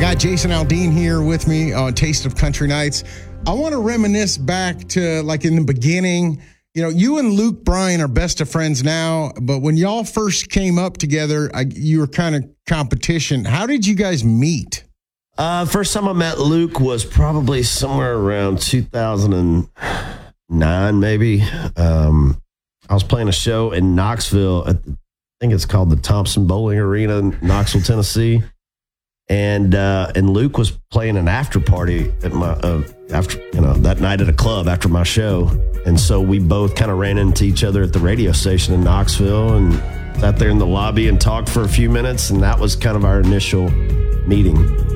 Got Jason Aldean here with me on Taste of Country Nights. I want to reminisce back to like in the beginning. You know, you and Luke Bryan are best of friends now, but when y'all first came up together, you were kind of competition. How did you guys meet? First time I met Luke was probably somewhere around 2009, maybe. I was playing a show in Knoxville I think it's called the Thompson Bowling Arena in Knoxville, Tennessee. And Luke was playing an after party at my that night at a club after my show, and so we both kind of ran into each other at the radio station in Knoxville and sat there in the lobby and talked for a few minutes, and that was kind of our initial meeting.